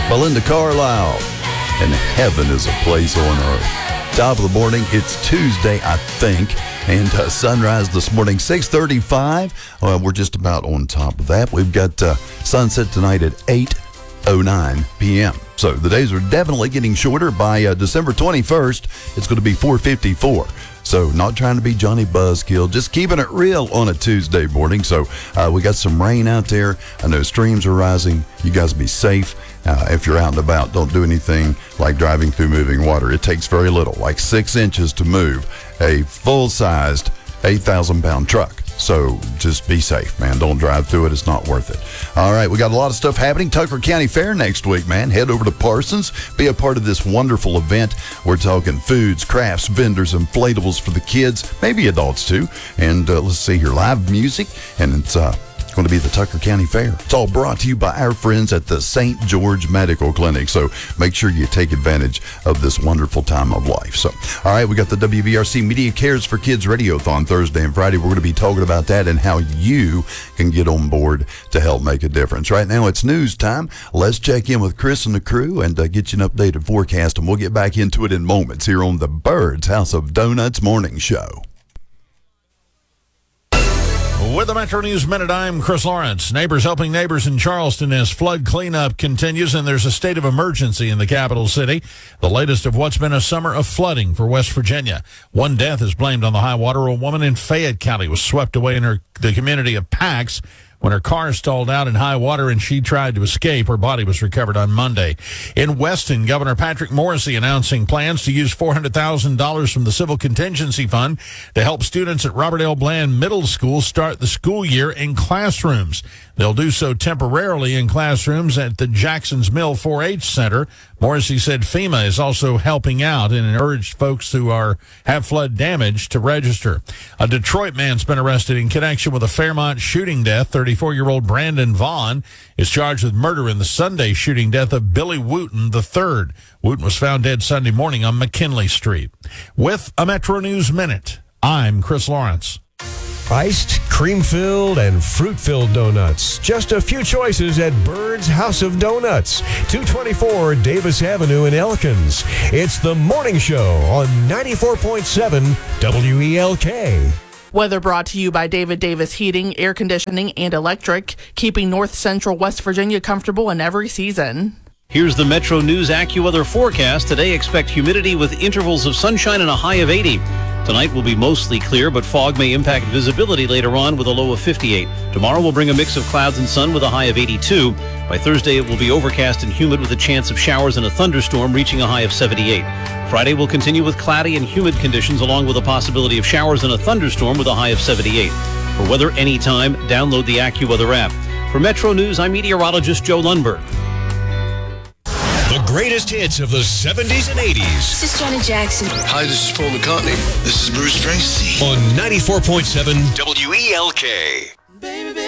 Belinda Carlisle. And heaven is a place on earth. Top of the morning, it's Tuesday, I think. And sunrise this morning, 6:35. We're just about on top of that. We've got sunset tonight at 8:09 p.m. So the days are definitely getting shorter. By December 21st, it's going to be 4:54. So not trying to be Johnny Buzzkill, just keeping it real on a Tuesday morning. So we got some rain out there. I know streams are rising. You guys be safe. If you're out and about, don't do anything like driving through moving water. It takes very little, like 6 inches to move a full-sized 8,000-pound truck. So just be safe, man. Don't drive through it. It's not worth it. All right, we got a lot of stuff happening. Tucker County Fair next week, man. Head over to Parsons. Be a part of this wonderful event. We're talking foods, crafts, vendors, inflatables for the kids, maybe adults too. And let's see here, live music. And it's going to be the Tucker County Fair. It's all brought to you by our friends at the St. George Medical Clinic. So make sure you take advantage of this wonderful time of life. So, all right, we got the WVRC Media Cares for Kids Radiothon Thursday and Friday. We're going to be talking about that and how you can get on board to help make a difference. Right now, it's news time. Let's check in with Chris and the crew and get you an updated forecast, and we'll get back into it in moments here on the Bird's House of Donuts Morning Show. With the Metro News Minute, I'm Chris Lawrence. Neighbors helping neighbors in Charleston as flood cleanup continues, and there's a state of emergency in the capital city. The latest of what's been a summer of flooding for West Virginia. One death is blamed on the high water. A woman in Fayette County was swept away in the community of Pax when her car stalled out in high water and she tried to escape. Her body was recovered on Monday. In Weston, Governor Patrick Morrisey announcing plans to use $400,000 from the Civil Contingency Fund to help students at Robert L. Bland Middle School start the school year in classrooms. They'll do so temporarily in classrooms at the Jackson's Mill 4-H Center. Morrissey said FEMA is also helping out and urged folks who have flood damage to register. A Detroit man's been arrested in connection with a Fairmont shooting death. 34-year-old Brandon Vaughn is charged with murder in the Sunday shooting death of Billy Wooten III. Wooten was found dead Sunday morning on McKinley Street. With a Metro News Minute, I'm Chris Lawrence. Iced, cream-filled, and fruit-filled donuts. Just a few choices at Bird's House of Donuts, 224 Davis Avenue in Elkins. It's the Morning Show on 94.7 WELK. Weather brought to you by David Davis Heating, Air Conditioning, and Electric, keeping North Central West Virginia comfortable in every season. Here's the Metro News AccuWeather forecast. Today, expect humidity with intervals of sunshine and a high of 80. Tonight will be mostly clear, but fog may impact visibility later on with a low of 58. Tomorrow will bring a mix of clouds and sun with a high of 82. By Thursday, it will be overcast and humid with a chance of showers and a thunderstorm reaching a high of 78. Friday will continue with cloudy and humid conditions along with a possibility of showers and a thunderstorm with a high of 78. For weather anytime, download the AccuWeather app. For Metro News, I'm meteorologist Joe Lundberg. The greatest hits of the 70s and 80s. This is Janet Jackson. Hi, this is Paul McCartney. This is Bruce Springsteen. On 94.7 WELK.